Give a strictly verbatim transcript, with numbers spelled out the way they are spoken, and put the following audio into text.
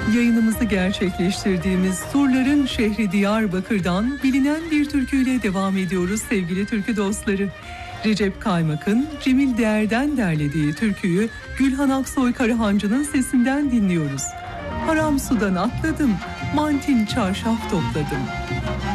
Yayınımızı gerçekleştirdiğimiz Surların şehri Diyarbakır'dan bilinen bir türküyle devam ediyoruz sevgili türkü dostları. Recep Kaymak'ın Cemil Değer'den derlediği türküyü Gülhan Aksoy Karahancı'nın sesinden dinliyoruz. Haram sudan atladım, mantin çarşaf topladım.